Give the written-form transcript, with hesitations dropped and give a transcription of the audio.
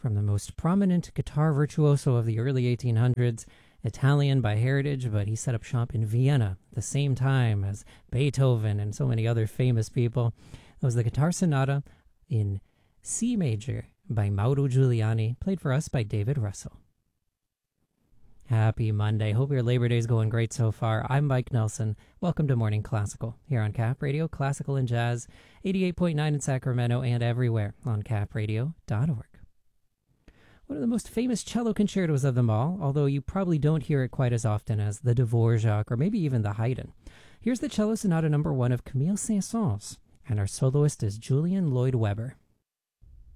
from the most prominent guitar virtuoso of the early 1800s, Italian by heritage, but he set up shop in Vienna at the same time as Beethoven and so many other famous people. That was the Guitar Sonata in C major by Mauro Giuliani, played for us by David Russell. Happy Monday. Hope your Labor Day is going great so far. I'm Mike Nelson. Welcome to Morning Classical here on Cap Radio, Classical and Jazz, 88.9 in Sacramento and everywhere on capradio.org. One of the most famous cello concertos of them all, although you probably don't hear it quite as often as the Dvorak or maybe even the Haydn. Here's the Cello Sonata No. 1 of Camille Saint-Saëns, and our soloist is Julian Lloyd Webber.